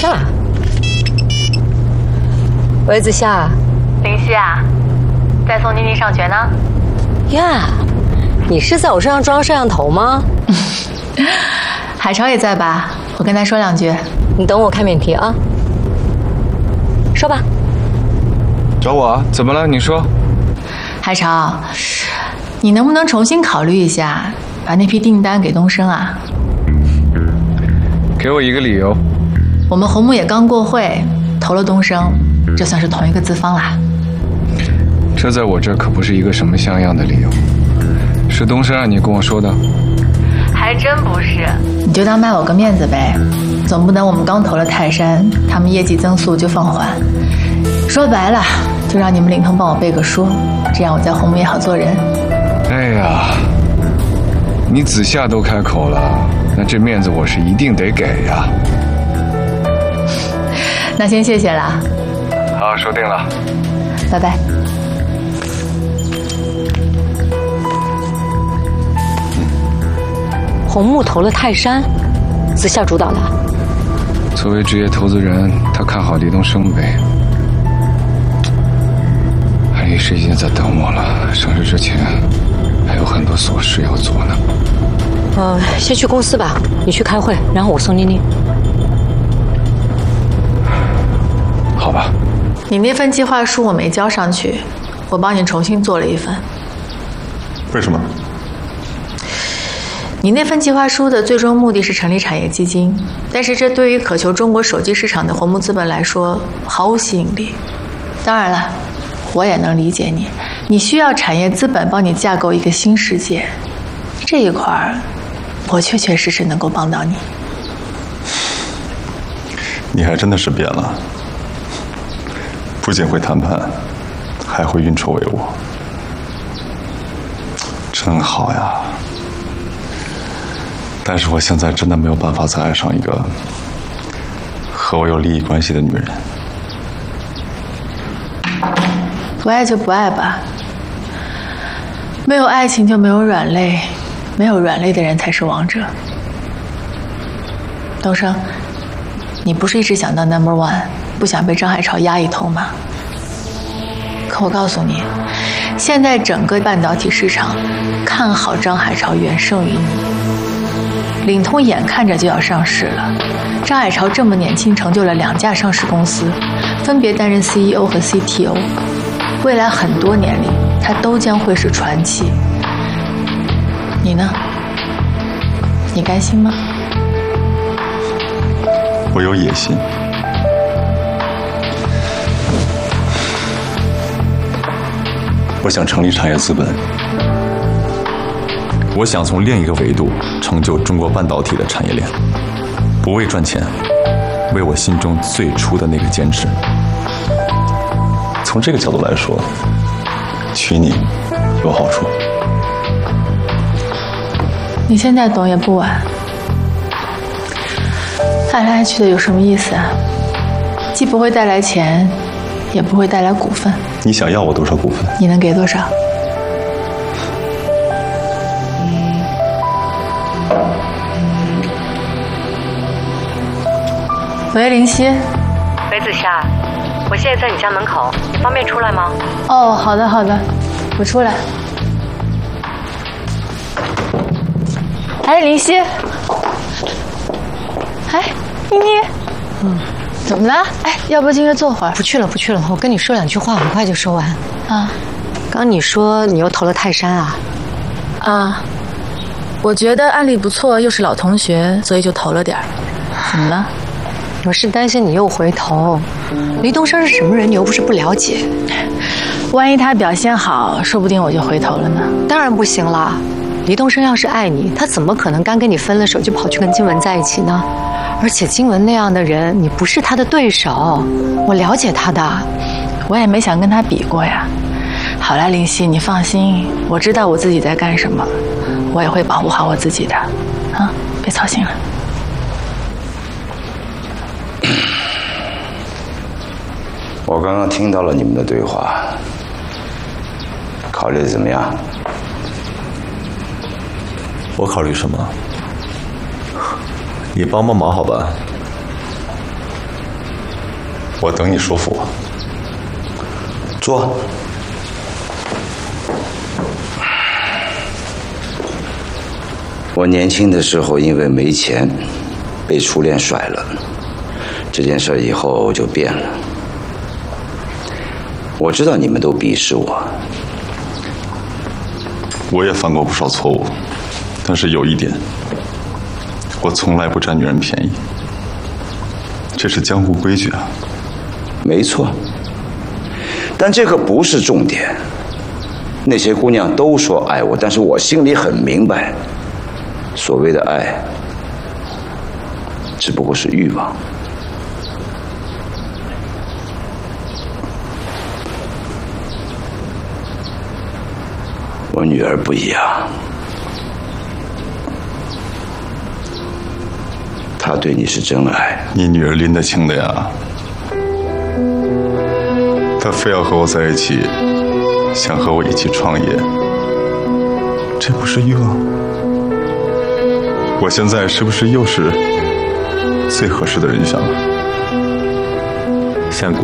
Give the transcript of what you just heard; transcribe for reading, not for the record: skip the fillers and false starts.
夏。喂，子夏。 林夕啊，在送妮妮上学呢。 呀，你是在我身上装摄像头吗？ 海潮也在吧？我跟他说2句。 你等我开免提啊。说吧。 找我啊？怎么了？你说。 海潮，你能不能重新考虑一下，把那批订单给东升啊？ 给我一个理由。 我们红木也刚过会，投了东升，这算是同一个资方啦。 这在我这可不是一个什么像样的理由。是东升让你跟我说的？ 还真不是，你就当卖我个面子呗。总不能我们刚投了泰山，他们业绩增速就放缓。说白了，就让你们领通帮我背个书，这样我在红木也好做人。 哎呀，你子夏都开口了，那这面子我是一定得给呀。 那先谢谢了。 好，说定了。 拜拜。 红木投了泰山，子夏主导的。 作为职业投资人，他看好李东升呗。安利是已经在等我了，上市之前还有很多琐事要做呢。 先去公司吧，你去开会，然后我送妮妮。 好吧。 你那份计划书我没交上去，我帮你重新做了一份。 为什么？ 你那份计划书的最终目的是成立产业基金，但是这对于渴求中国手机市场的红木资本来说毫无吸引力。当然了，我也能理解你，你需要产业资本帮你架构一个新世界，这一块我确确实实能够帮到你。 你还真的是变了，不仅会谈判，还会运筹帷幄，真好呀。但是我现在真的没有办法再爱上一个和我有利益关系的女人。 不爱就不爱吧，没有爱情就没有软肋，没有软肋的人才是王者。东升，你不是一直想当 No.1， 不想被张海潮压一头吗？可我告诉你，现在整个半导体市场看好张海潮远胜于你。领通眼看着就要上市了，张海潮这么年轻成就了2家上市公司，分别担任 CEO 和 CTO， 未来很多年里他都将会是传奇。你呢？你甘心吗？ 我有野心，我想成立产业资本，我想从另一个维度成就中国半导体的产业链，不为赚钱，为我心中最初的那个坚持。从这个角度来说，娶你有好处。 你现在懂也不晚。爱来爱去的有什么意思啊？既不会带来钱，也不会带来股份。 你想要我多少股份？ 你能给多少？喂，林夕。 喂，子夏，我现在在你家门口，你方便出来吗？ 哦，好的好的，我出来。哎，林夕。哎，妮妮。怎么了？哎，要不进去坐会儿？ 不去了，不去了，我跟你说2句话，很快就说完。 啊。 刚你说你又投了泰山啊？ 啊。我觉得案例不错，又是老同学，所以就投了点儿。怎么了？ 我是担心你又回头。黎东升是什么人，你又不是不了解。 万一他表现好，说不定我就回头了呢。 当然不行了。黎东升要是爱你，他怎么可能刚跟你分了手就跑去跟金文在一起呢？而且金文那样的人，你不是他的对手，我了解他的。 我也没想跟他比过呀。好了，林夕，你放心，我知道我自己在干什么，我也会保护好我自己的，啊，别操心了。 我刚刚听到了你们的对话，考虑的怎么样？ 我考虑什么？你帮帮忙好吧？ 我等你说服我。 坐。我年轻的时候因为没钱，被初恋甩了。这件事以后就变了。我知道你们都鄙视我， 我也犯过不少错误，但是有一点，我从来不占女人便宜，这是江湖规矩啊。 没错，但这个不是重点。那些姑娘都说爱我，但是我心里很明白，所谓的爱，只不过是欲望。我女儿不一样，她对你是真爱。 你女儿拎得清的呀，她非要和我在一起，想和我一起创业，这不是欲望？我现在是不是又是最合适的人选了？ 像